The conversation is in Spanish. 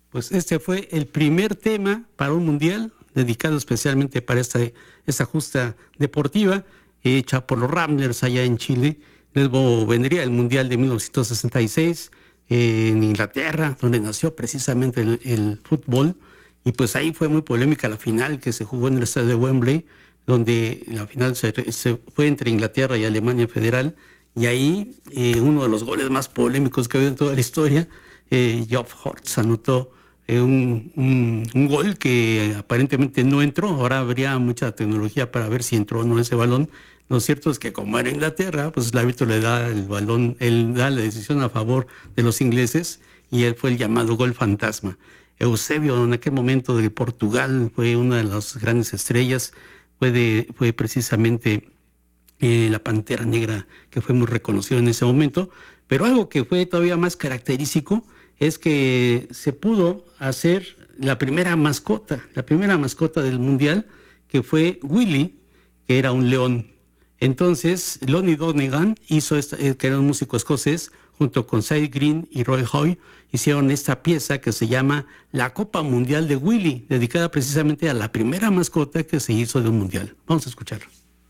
Pues este fue el primer tema para un mundial dedicado especialmente para esta justa deportiva hecha por los Ramblers allá en Chile. Luego vendría el mundial de 1966 en Inglaterra, donde nació precisamente el fútbol. Y pues ahí fue muy polémica la final que se jugó en el estadio de Wembley, donde la final se fue entre Inglaterra y Alemania Federal. Y ahí uno de los goles más polémicos que ha habido en toda la historia, Geoff Hurst anotó un gol que aparentemente no entró. Ahora habría mucha tecnología para ver si entró o no ese balón. Lo cierto es que como era Inglaterra, pues el árbitro le da el balón, él da la decisión a favor de los ingleses y él fue el llamado gol fantasma. Eusebio en aquel momento de Portugal fue una de las grandes estrellas, fue precisamente la Pantera Negra, que fue muy reconocido en ese momento, pero algo que fue todavía más característico es que se pudo hacer la primera mascota del Mundial, que fue Willy, que era un león. Entonces, Lonnie Donegan hizo que era un músico escocés, junto con Cy Green y Roy Hoy, hicieron esta pieza que se llama La Copa Mundial de Willy, dedicada precisamente a la primera mascota que se hizo de un mundial. Vamos a escucharlo.